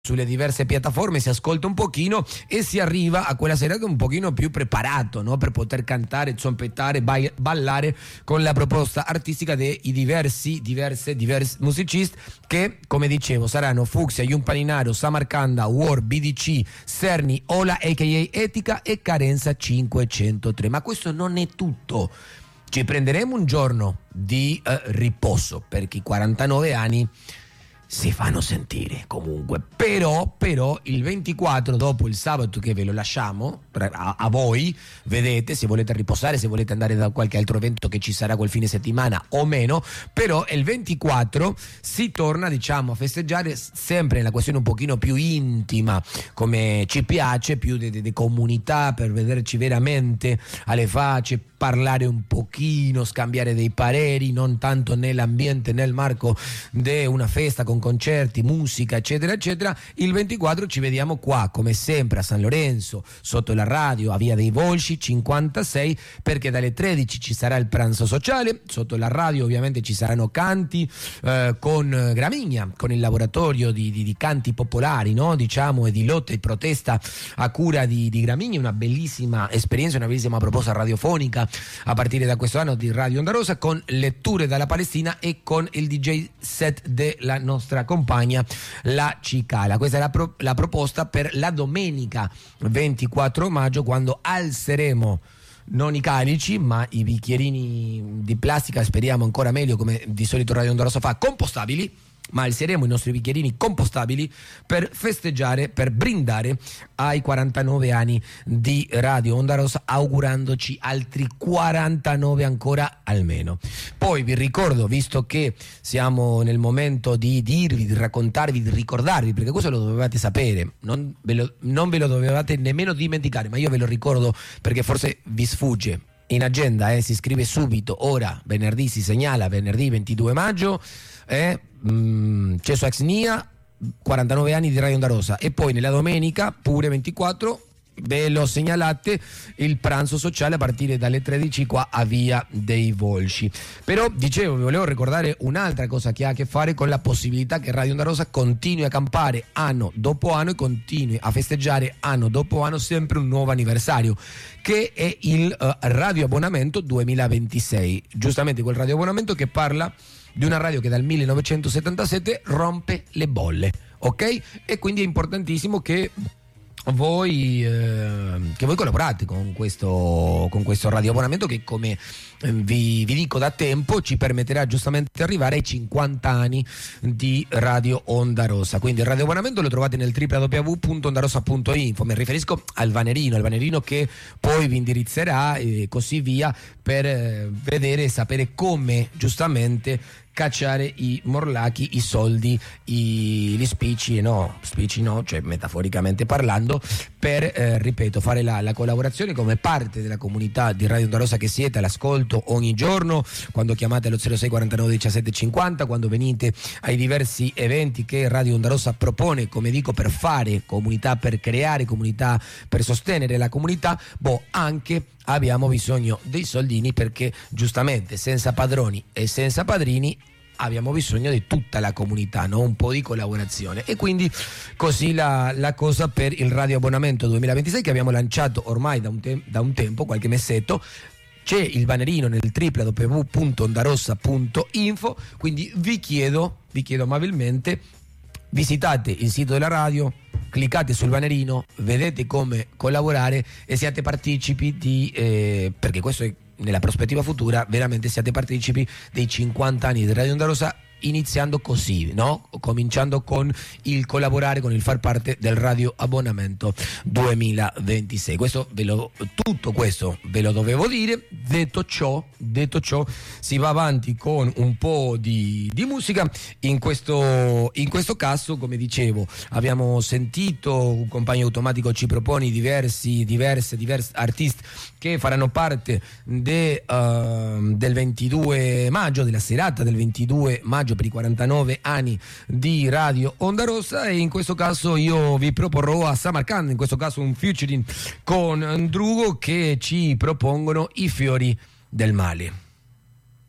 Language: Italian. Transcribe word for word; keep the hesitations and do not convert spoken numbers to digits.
sulle diverse piattaforme, si ascolta un pochino e si arriva a quella serata un pochino più preparato, no? Per poter cantare, zompettare, ba- ballare con la proposta artistica dei diversi, diverse, diversi musicisti che, come dicevo, saranno Fucsia, Jumpaninaro, Samarcanda, War, B D C, Serni, Ola, a k a. Etica e Carenza cinquecentotre. Ma questo non è tutto. Ci prenderemo un giorno di eh, riposo perché i quarantanove anni si fanno sentire comunque, però, però il ventiquattro, dopo il sabato che ve lo lasciamo a, a voi, vedete se volete riposare, se volete andare da qualche altro evento che ci sarà quel fine settimana o meno, però il ventiquattro si torna, diciamo, a festeggiare sempre nella questione un pochino più intima, come ci piace, più di comunità, per vederci veramente alle facce, parlare un pochino, scambiare dei pareri, non tanto nell'ambiente, nel marco di una festa con concerti, musica, eccetera, eccetera. Il ventiquattro ci vediamo qua, come sempre, a San Lorenzo, sotto la radio, a Via dei Volsci, cinquantasei, perché dalle tredici ci sarà il pranzo sociale, sotto la radio ovviamente ci saranno canti eh, con Gramigna, con il laboratorio di, di, di canti popolari, no? Diciamo, e di lotta e protesta a cura di, di Gramigna, una bellissima esperienza, una bellissima proposta radiofonica a partire da questo anno di Radio Onda Rossa, con letture dalla Palestina e con il D J set della nostra compagna, la Cicala. Questa è la, pro- la proposta per la domenica ventiquattro maggio, quando alzeremo non i calici ma i bicchierini di plastica, speriamo ancora meglio, come di solito Radio Onda Rossa fa, compostabili, ma alzeremo i nostri bicchierini compostabili per festeggiare, per brindare ai quarantanove anni di Radio Onda Rossa, augurandoci altri quarantanove ancora almeno. Poi vi ricordo, visto che siamo nel momento di dirvi, di raccontarvi, di ricordarvi, perché questo lo dovevate sapere, non ve lo, non ve lo dovevate nemmeno dimenticare, ma io ve lo ricordo perché forse vi sfugge. In agenda eh, si scrive subito, ora, venerdì si segnala, venerdì ventidue maggio, eh, mh, Ceso Ex Nia, quarantanove anni di Radio Onda Rossa, e poi nella domenica, pure ventiquattro, ve lo segnalate, il pranzo sociale a partire dalle tredici qua a Via dei Volsci. Però dicevo, vi volevo ricordare un'altra cosa che ha a che fare con la possibilità che Radio Onda Rossa continui a campare anno dopo anno e continui a festeggiare anno dopo anno sempre un nuovo anniversario, che è il uh, radio abbonamento duemilaventisei, giustamente quel radio abbonamento che parla di una radio che dal millenovecentosettantasette rompe le bolle, ok? E quindi è importantissimo che voi eh, che voi collaborate con questo con questo radio abbonamento che, come eh, vi, vi dico da tempo, ci permetterà giustamente di arrivare ai cinquanta anni di Radio Onda Rossa. Quindi il radio abbonamento lo trovate nel w w w punto ondarossa punto info. Mi riferisco al Vanerino, al Vanerino che poi vi indirizzerà e così via, per eh, vedere e sapere come giustamente cacciare i morlacchi, i soldi, i, gli spicci, no, spicci no, cioè metaforicamente parlando, per, eh, ripeto, fare la, la collaborazione come parte della comunità di Radio Onda Rossa che siete all'ascolto ogni giorno, quando chiamate allo zero sei quarantanove diciassette cinquanta, quando venite ai diversi eventi che Radio Onda Rossa propone, come dico, per fare comunità, per creare comunità, per sostenere la comunità. Boh, anche abbiamo bisogno dei soldini, perché giustamente senza padroni e senza padrini abbiamo bisogno di tutta la comunità, no? Un po' di collaborazione. E quindi così la, la cosa per il radio abbonamento duemilaventisei, che abbiamo lanciato ormai da un, te- da un tempo, qualche mesetto. C'è il Vanerino nel w w w punto ondarossa punto info, quindi vi chiedo, vi chiedo amabilmente, visitate il sito della radio, cliccate sul Vanerino, vedete come collaborare e siate partecipi di eh, perché questo è nella prospettiva futura, veramente siate partecipi dei cinquanta anni di Radio Onda Rossa, iniziando così, no? Cominciando con il collaborare, con il far parte del radio abbonamento duemilaventisei. Questo ve lo, tutto questo ve lo dovevo dire. Detto ciò, detto ciò, si va avanti con un po' di, di musica. In questo, in questo caso, come dicevo, abbiamo sentito un compagno automatico ci propone diversi, diverse, diversi artisti che faranno parte de, uh, del ventidue maggio, della serata del ventidue maggio per i quarantanove anni di Radio Onda Rossa, e in questo caso io vi proporrò a Samarcanda, in questo caso un featuring con Drugo, che ci propongono I fiori del male.